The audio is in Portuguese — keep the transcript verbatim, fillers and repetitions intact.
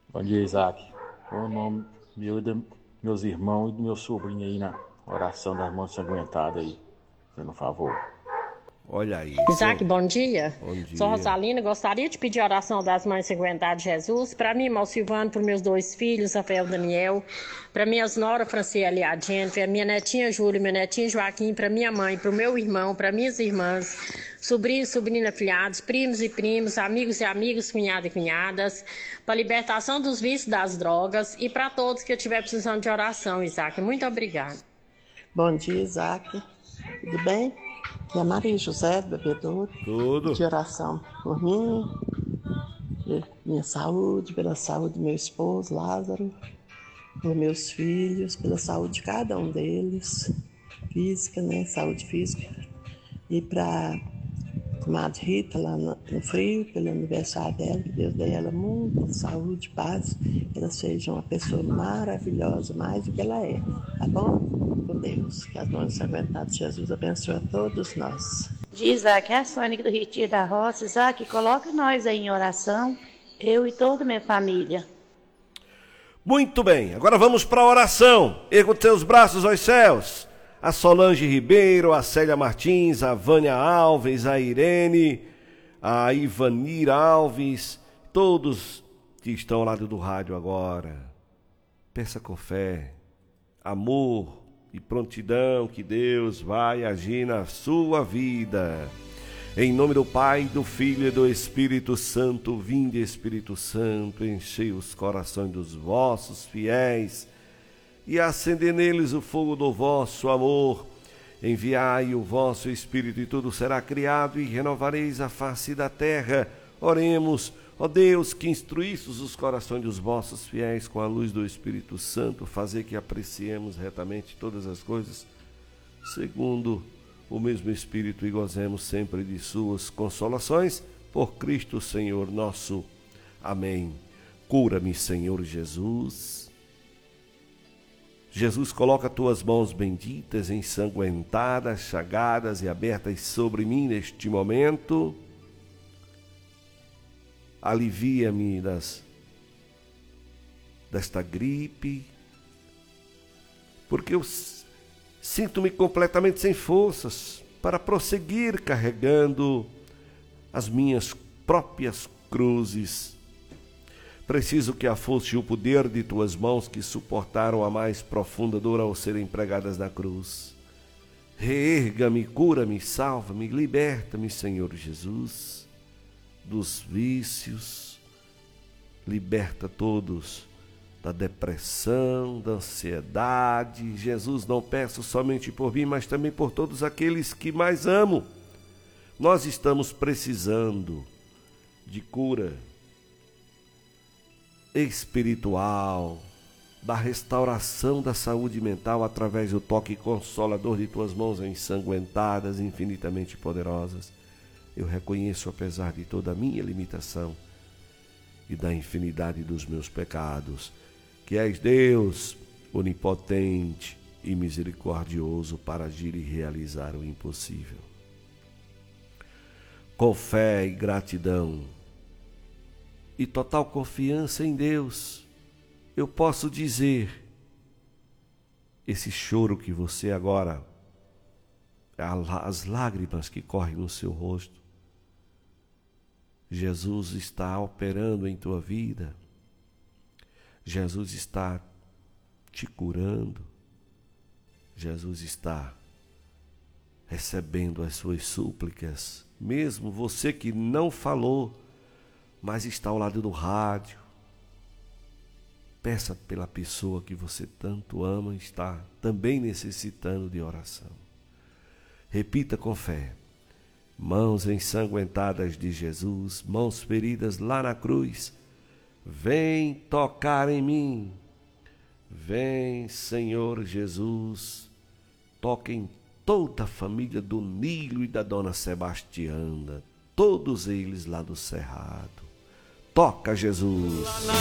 Bom dia, Isaac. O nome meu e dos meus irmãos e do meu sobrinho aí na oração das mãos ensanguentadas aí, fazendo um favor. Olha aí, Isaac, seu. bom dia. Bom Sou dia. Rosalina, gostaria de pedir a oração das Mães Ensanguentadas de Jesus, para mim, irmão Silvano, para meus dois filhos, Rafael e Daniel, para minhas nora, Franciele e a Jennifer, minha netinha Júlia, meu netinho Joaquim, para minha mãe, para o meu irmão, para minhas irmãs, sobrinhos, sobrinhas, afilhados, primos e primos, amigos e amigas, cunhados e cunhadas, para a libertação dos vícios das drogas e para todos que eu estiver precisando de oração, Isaac. Muito obrigada. Bom dia, Isaac. Tudo bem? Aqui é a Maria José, do Bebedouro. Tudo. De oração por mim, por minha saúde, pela saúde do meu esposo, Lázaro, por meus filhos, pela saúde de cada um deles, física, né? Saúde física. E para a Madre Rita, lá no, no Frio, pelo aniversário dela, que Deus dê ela muita saúde, paz, que ela seja uma pessoa maravilhosa, mais do que ela é, tá bom? Com Deus, que as mãos ensanguentadas de Jesus abençoe a todos nós. Diz Isaac, é a Sônia do Retiro da Roça. Isaac, coloca nós aí em oração, eu e toda a minha família. Muito bem, agora vamos para a oração. Erga os teus braços aos céus. A Solange Ribeiro, a Célia Martins, a Vânia Alves, a Irene, a Ivanira Alves, todos que estão ao lado do rádio agora. Peça com fé, amor e prontidão que Deus vai agir na sua vida. Em nome do Pai, do Filho e do Espírito Santo, vinde Espírito Santo, enchei os corações dos vossos fiéis e acender neles o fogo do vosso amor. Enviai o vosso Espírito e tudo será criado e renovareis a face da terra. Oremos, ó Deus, que instruístes os corações dos vossos fiéis com a luz do Espírito Santo, fazer que apreciemos retamente todas as coisas, segundo o mesmo Espírito, e gozemos sempre de suas consolações, por Cristo Senhor nosso. Amém. Cura-me, Senhor Jesus. Jesus, coloca tuas mãos benditas, ensanguentadas, chagadas e abertas sobre mim neste momento. Alivia-me das, desta gripe, porque eu sinto-me completamente sem forças para prosseguir carregando as minhas próprias cruzes. Preciso que a força e o poder de tuas mãos que suportaram a mais profunda dor ao serem pregadas na cruz. Reerga-me, cura-me, salva-me, liberta-me, Senhor Jesus, dos vícios. Liberta todos da depressão, da ansiedade. Jesus, não peço somente por mim, mas também por todos aqueles que mais amo. Nós estamos precisando de cura espiritual, da restauração da saúde mental através do toque consolador de tuas mãos ensanguentadas, infinitamente poderosas. Eu reconheço, apesar de toda a minha limitação e da infinidade dos meus pecados, que és Deus onipotente e misericordioso para agir e realizar o impossível. Com fé e gratidão e total confiança em Deus, eu posso dizer, esse choro que você agora, as lágrimas que correm no seu rosto, Jesus está operando em tua vida, Jesus está te curando, Jesus está recebendo as suas súplicas, mesmo você que não falou, mas está ao lado do rádio. Peça pela pessoa que você tanto ama e está também necessitando de oração. Repita com fé. Mãos ensanguentadas de Jesus, mãos feridas lá na cruz, vem tocar em mim. Vem, Senhor Jesus, toca em toda a família do Nilo e da Dona Sebastiana, todos eles lá do Cerrado. Toca, Jesus!